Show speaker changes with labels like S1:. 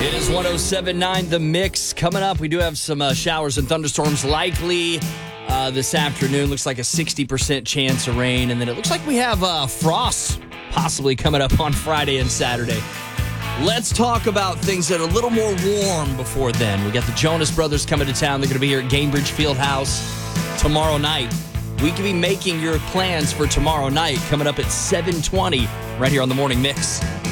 S1: It is 107.9 The Mix. Coming up, we do have some showers and thunderstorms likely this afternoon. Looks like a 60% chance of rain. And then it looks like we have frost possibly coming up on Friday and Saturday. Let's talk about things that are a little more warm before then. We got the Jonas Brothers coming to town. They're going to be here at Gainbridge Fieldhouse tomorrow night. We can be making your plans for tomorrow night coming up at 7:20 right here on The Morning Mix.